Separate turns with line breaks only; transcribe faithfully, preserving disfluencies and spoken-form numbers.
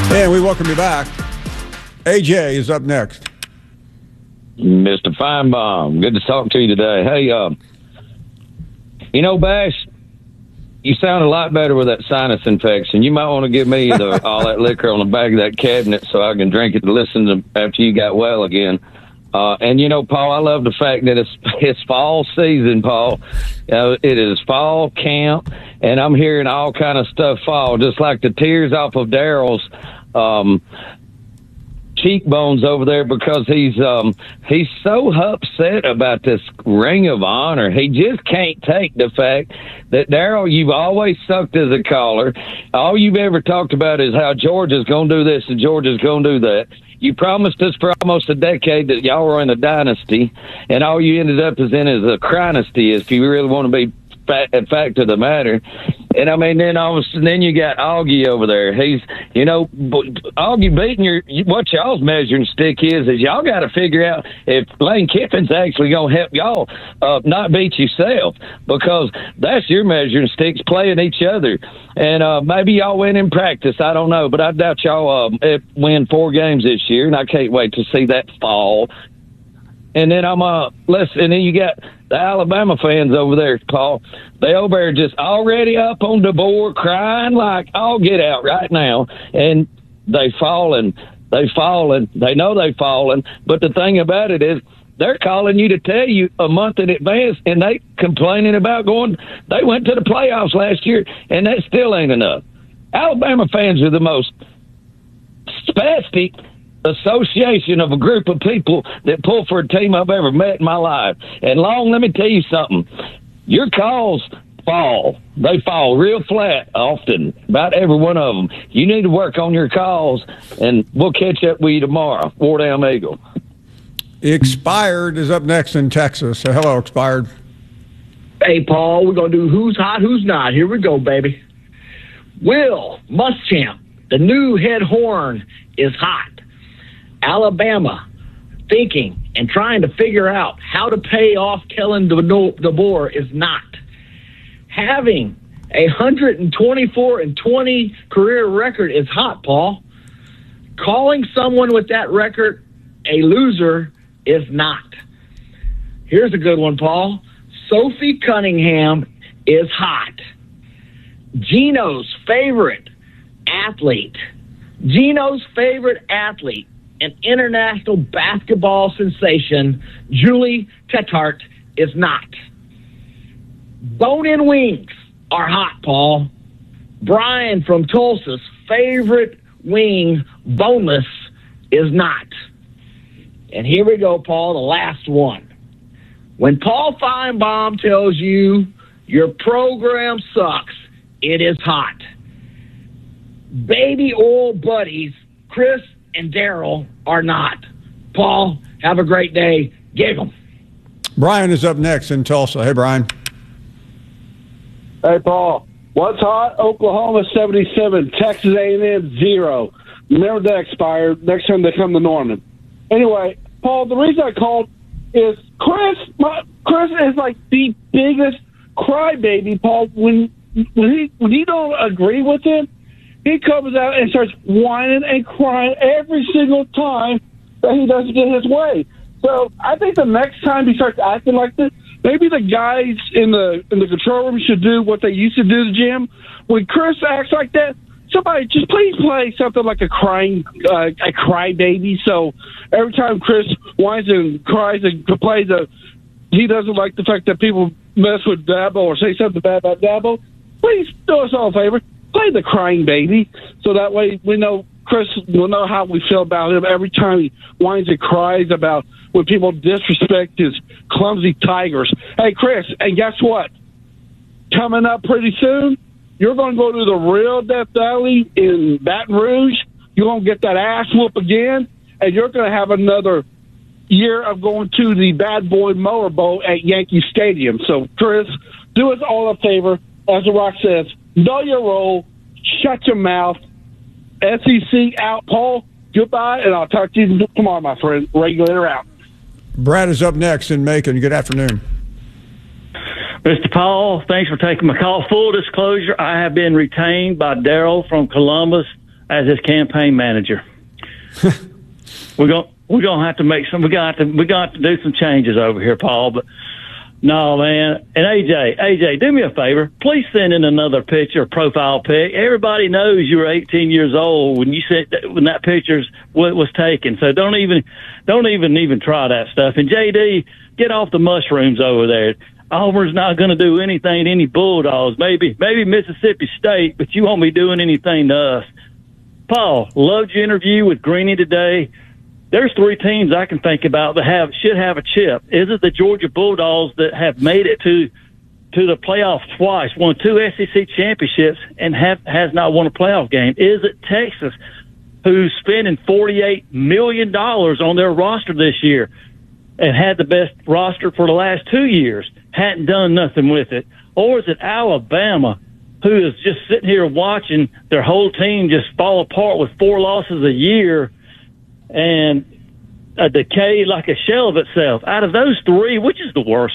And we welcome you back. A J is up next.
Mister Feinbaum, good to talk to you today. Hey, uh, you know, Bash, you sound a lot better with that sinus infection. You might want to give me the, all that liquor on the back of that cabinet so I can drink it to listen to after you got well again. Uh, and, you know, Paul, I love the fact that it's, it's fall season, Paul. Uh, it is fall camp, and I'm hearing all kind of stuff fall, just like the tears off of Daryl's um, cheekbones over there because he's um, he's so upset about this Ring of Honor. He just can't take the fact that, Daryl, you've always sucked as a caller. All you've ever talked about is how Georgia's going to do this and Georgia's going to do that. You promised us for almost a decade that y'all were in a dynasty, and all you ended up is in is a crynasty, if you really want to be fact, fact of the matter. And, I mean, then all of a sudden, then you got Augie over there. He's, you know, Augie beating your, what y'all's measuring stick is, is y'all got to figure out if Lane Kiffin's actually going to help y'all uh, not beat yourself, because that's your measuring sticks playing each other. And uh, maybe y'all win in practice. I don't know, but I doubt y'all uh, win four games this year, and I can't wait to see that fall. And then I'm uh, listen. And then you got the Alabama fans over there, Paul. They over there just already up on the board, crying like all get out right now, and they falling, they falling. They know they falling. But the thing about it is, they're calling you to tell you a month in advance, and they complaining about going. They went to the playoffs last year, and that still ain't enough. Alabama fans are the most spastic association of a group of people that pull for a team I've ever met in my life. And Long, let me tell you something. Your calls fall. They fall real flat often, about every one of them. You need to work on your calls, and we'll catch up with you tomorrow. War Down Eagle.
Expired is up next in Texas. So hello, Expired.
Hey, Paul, we're going to do who's hot, who's not. Here we go, baby. Will Muschamp, the new head horn, is hot. Alabama thinking and trying to figure out how to pay off Kellen DeBoer is not. Having a one hundred twenty-four and twenty career record is hot, Paul. Calling someone with that record a loser is not. Here's a good one, Paul. Sophie Cunningham is hot. Gino's favorite athlete, Gino's favorite athlete, an international basketball sensation, Julie Tetart, is not. Bone-in wings are hot, Paul. Brian from Tulsa's favorite wing, boneless, is not. And here we go, Paul, the last one. When Paul Feinbaum tells you your program sucks, it is hot. Baby oil buddies, Chris and Daryl, are not. Paul, have a great day. Giggle.
Brian is up next in Tulsa. Hey, Brian.
Hey, Paul. What's hot? Oklahoma seventy-seven, Texas A and M zero. Remember that expired next time they come to Norman. Anyway, Paul, the reason I called is Chris. My, Chris is like the biggest crybaby, Paul. When when he when he don't agree with him, he comes out and starts whining and crying every single time that he doesn't get his way. So I think the next time he starts acting like this, maybe the guys in the in the control room should do what they used to do to Jim. When Chris acts like that, somebody just please play something like a crying uh, a crybaby. So every time Chris whines and cries and complains that he doesn't like the fact that people mess with Dabo or say something bad about Dabo, please do us all a favor. Play the crying baby, so that way we know Chris will know how we feel about him every time he whines and cries about when people disrespect his clumsy Tigers. Hey, Chris, and guess what? Coming up pretty soon, you're going to go to the real Death Valley in Baton Rouge. You're going to get that ass whoop again, and you're going to have another year of going to the Bad Boy Mower Bowl at Yankee Stadium. So, Chris, do us all a favor. As The Rock says, know your role, shut your mouth. S E C out, Paul. Goodbye, and I'll talk to you tomorrow, my friend. Regulator out.
Brad is up next in Macon. Good afternoon.
Mister Paul, thanks for taking my call. Full disclosure, I have been retained by Daryl from Columbus as his campaign manager. we're going we're going to have to make some. We got to we got to do some changes over here, Paul. But no, man. And A J, A J, do me a favor. Please send in another picture, profile pic. Everybody knows you were eighteen years old when you said that, when that picture was taken. So don't even don't even even try that stuff. And J D, get off the mushrooms over there. Auburn's not going to do anything to any Bulldogs. Maybe maybe Mississippi State, but you won't be doing anything to us. Paul, loved your interview with Greeny today. There's three teams I can think about that have should have a chip. Is it the Georgia Bulldogs that have made it to to the playoffs twice, won two S E C championships, and have has not won a playoff game? Is it Texas, who's spending forty-eight million dollars on their roster this year and had the best roster for the last two years, hadn't done nothing with it? Or is it Alabama, who is just sitting here watching their whole team just fall apart with four losses a year and a decay like a shell of itself? Out of those three, which is the worst,